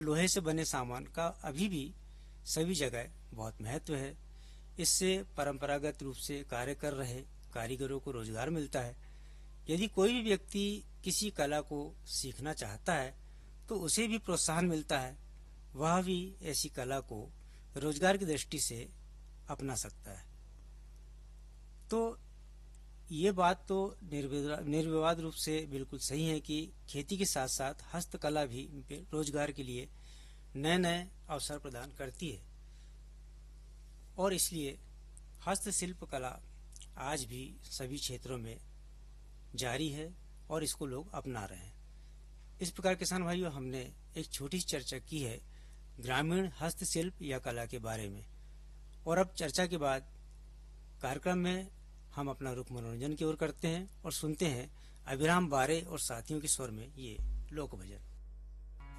लोहे से बने सामान का अभी भी सभी जगह बहुत महत्व है। इससे परंपरागत रूप से कार्य कर रहे कारीगरों को रोजगार मिलता है। यदि कोई भी व्यक्ति किसी कला को सीखना चाहता है तो उसे भी प्रोत्साहन मिलता है, वह भी ऐसी कला को रोजगार की दृष्टि से अपना सकता है। तो ये बात तो निर्विवाद रूप से बिल्कुल सही है कि खेती के साथ साथ हस्तकला भी रोजगार के लिए नए नए अवसर प्रदान करती है, और इसलिए हस्तशिल्प कला आज भी सभी क्षेत्रों में जारी है और इसको लोग अपना रहे हैं। इस प्रकार किसान भाइयों, हमने एक छोटी सी चर्चा की है ग्रामीण हस्तशिल्प या कला के बारे में, और अब चर्चा के बाद कार्यक्रम में हम अपना रुख मनोरंजन की ओर करते हैं और सुनते हैं अभिराम बारे और साथियों के स्वर में ये लोक भजन।